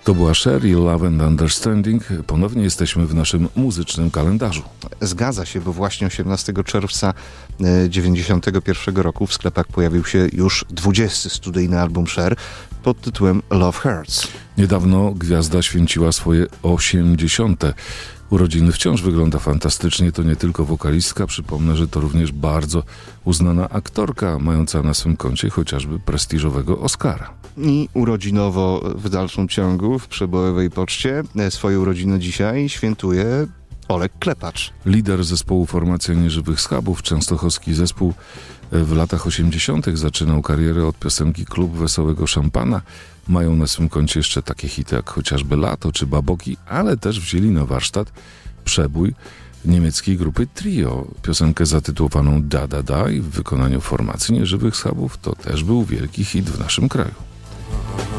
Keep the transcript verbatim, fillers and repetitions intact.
To była Cher i Love and Understanding. Ponownie jesteśmy w naszym muzycznym kalendarzu. Zgadza się, bo właśnie osiemnastego czerwca dziewięćdziesiątego pierwszego roku w sklepach pojawił się już dwudziesty studyjny album Cher pod tytułem Love Hurts. Niedawno gwiazda święciła swoje osiemdziesiąte urodziny. Wciąż wygląda fantastycznie. To nie tylko wokalistka. Przypomnę, że to również bardzo uznana aktorka, mająca na swym koncie chociażby prestiżowego Oscara. I urodzinowo w dalszym ciągu w przebojowej poczcie swoje urodziny dzisiaj świętuje Olek Klepacz. Lider zespołu Formacja Nieżywych Schabów, częstochowski zespół w latach osiemdziesiątych zaczynał karierę od piosenki Klub Wesołego Szampana. Mają na swym koncie jeszcze takie hity jak chociażby Lato czy Baboki, ale też wzięli na warsztat przebój niemieckiej grupy Trio. Piosenkę zatytułowaną Da Da Da i w wykonaniu Formacji Nieżywych Schabów to też był wielki hit w naszym kraju.